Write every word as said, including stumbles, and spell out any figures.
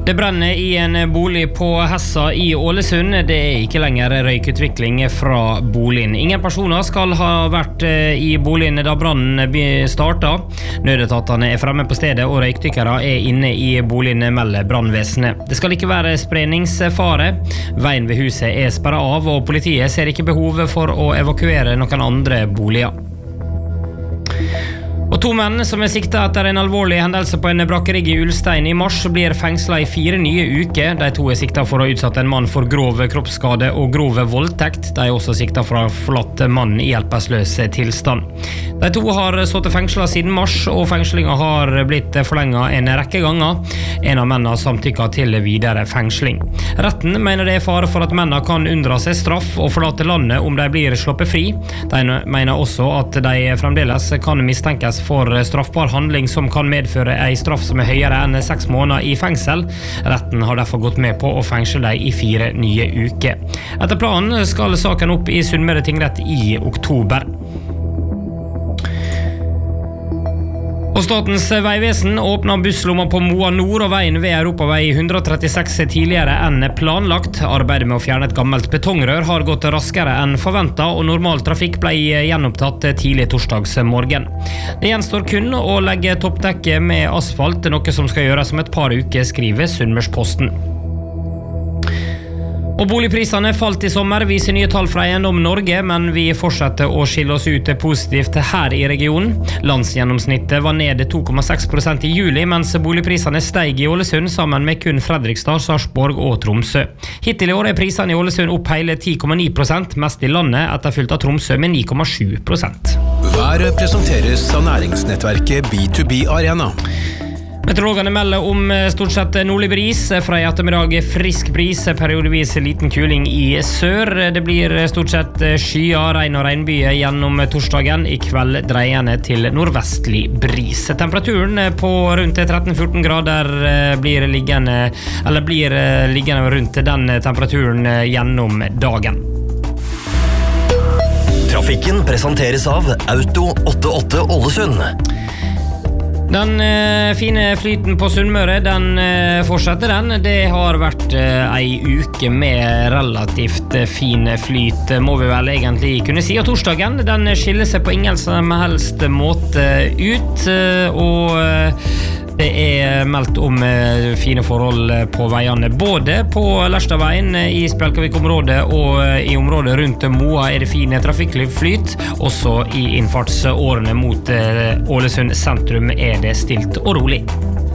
Det brenner i en bolig på Hessa i Ålesund. Det er ikke lenger røykutvikling fra boligen. Ingen personer skal ha vært i boligen da brannen startet. Nødetatene er fremme på stedet, og røykdykkere er inne i boligen, melder brannvesenet. Det skal ikke være spredningsfare. Veien ved huset er sperret av, og politiet ser ikke behov for å evakuere noen andre boliger. Og to menn som er siktet etter en alvorlig hendelse på en brakkerigg i Ulstein i mars blir fengslet i fire nye uker. De to er siktet for å ha utsatt en mann for grov kroppsskade og grov voldtekt. De er også siktet for å ha forlatt mannen i hjelpeløs tilstand. De to har sittet fengslet siden mars, og fengslingen har blitt forlenget en rekke ganger. En av mennene samtykker til videre fengsling. Retten mener det er fare for at mennene kan unndra seg straff og forlate landet om de blir sluppet fri. De mener også at de fremdeles kan mistenkes for straffbar handling som kan medføre en straff som er høyere enn seks måneder i fengsel. Retten har derfor gått med på å fengsle dem i fire nye uker. Etter planen skal saken opp i Sunnmøre tingrett i oktober. Og Statens vegvesen åpner busslomma på Moa Nord og veien ved Europavei one thirty-six tidligere enn planlagt. Arbeidet med å fjerne et gammelt betongrør har gått raskere enn forventet, og normal trafikk ble gjenopptatt tidlig torsdagsmorgen. Det gjenstår kun å legge toppdekket med asfalt, noe som skal gjøres om et par uker, skriver Sunnmørsposten. Og boligprisene falt i sommer, viser nye tall fra Eiendom Norge, men vi fortsetter å skille oss ut positivt her i regionen. Landsgjennomsnittet var ned to komma seks prosent i juli, mens boligprisene steg i Ålesund sammen med kun Fredrikstad, Sarpsborg og Tromsø. Hittil i år er prisene i Ålesund opp hele ti komma ni prosent, mest i landet, etterfulgt av Tromsø med ni komma sju prosent. Været presenteres av næringsnettverket B to B Arena. Meteorologene melder om stort sett nordlig bris, fra i ettermiddag frisk bris, periodevis liten kuling i sør. Det blir stort sett skyer, regn og regnbyger gjennom torsdagen, i kveld dreiende til nordvestlig bris. Temperaturen på rundt tretten til fjorten grader blir liggende, eller blir liggende rundt den temperaturen gjennom dagen. Trafikken presenteres av Auto åttiåtte Ålesund. Den eh, fine flyten på Sunnmøre, den eh, fortsetter den. Det har vært eh, ei uke med relativt eh, fin flyt, må vi vel egentlig kunne si. Og torsdagen, den skiller seg på ingen som helst måte ut, eh, og eh, det er meldt om eh, fine forhold på veiene. Både på Lerstadveien i Spjelkavik-området og eh, i området rundt Moa er det fine trafikkflyt. Også i innfartsårene mot eh, Ålesund sentrum er det stilt og rolig.